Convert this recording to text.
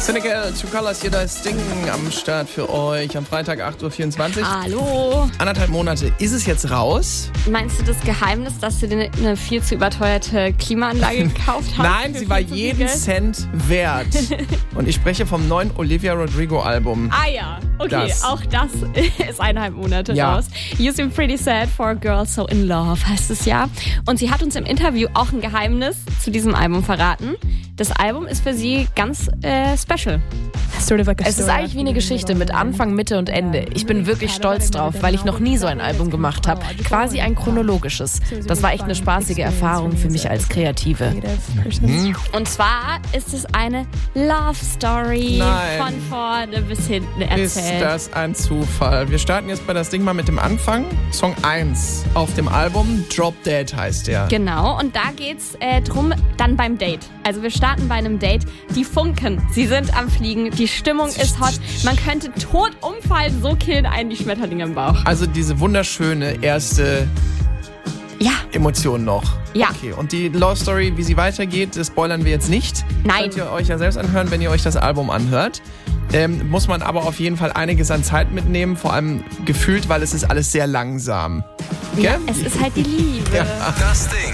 Cynical, Two Colors, hier das Ding am Start für euch am Freitag 8.24 Uhr. Hallo. 1,5 Monate. Ist es jetzt raus? Meinst du das Geheimnis, dass du dir eine viel zu überteuerte Klimaanlage gekauft hast? Nein, sie war jeden Cent wert. Und ich spreche vom neuen Olivia Rodrigo-Album. Ah ja, okay, auch das ist 1,5 Monate raus. You Seem Pretty Sad for a Girl So In Love heißt es ja. Und sie hat uns im Interview auch ein Geheimnis zu diesem Album verraten. Das Album ist für sie ganz special. Es ist eigentlich wie eine Geschichte mit Anfang, Mitte und Ende. Ich bin wirklich stolz drauf, weil ich noch nie so ein Album gemacht habe. Quasi ein chronologisches. Das war echt eine spaßige Erfahrung für mich als Kreative. Und zwar ist es eine Love Story von vorne bis hinten erzählt. Ist das ein Zufall? Wir starten jetzt bei das Ding mal mit dem Anfang. Song 1 auf dem Album, Drop Dead heißt der. Genau, und da geht's drum dann beim Date. Also wir starten bei einem Date. Die funken, sie sind am Fliegen, die Stimmung ist hot. Man könnte tot umfallen, so killen einen die Schmetterlinge im Bauch. Also diese wunderschöne erste Emotion noch. Ja. Okay, und die Love Story, wie sie weitergeht, das spoilern wir jetzt nicht. Nein. Könnt ihr euch ja selbst anhören, wenn ihr euch das Album anhört. Muss man aber auf jeden Fall einiges an Zeit mitnehmen, vor allem gefühlt, weil es ist alles sehr langsam. Ja, es ist halt die Liebe. Ja. Das Ding.